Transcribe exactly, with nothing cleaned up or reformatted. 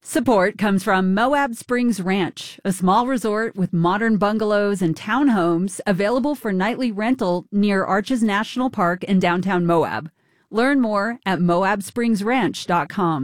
Support comes from Moab Springs Ranch, a small resort with modern bungalows and townhomes available for nightly rental near Arches National Park in downtown Moab. Learn more at moab springs ranch dot com.